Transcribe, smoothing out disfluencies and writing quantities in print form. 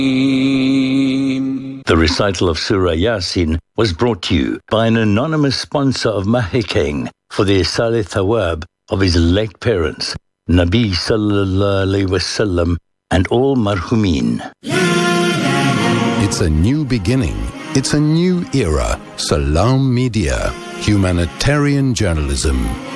The recital of Surah Yasin was brought to you by an anonymous sponsor of Mahikeng for the Isale Thawab of his late parents, Nabi Sallallahu Alaihi Wasallam, and all marhumin. It's a new beginning. It's a new era. Salam Media. Humanitarian journalism.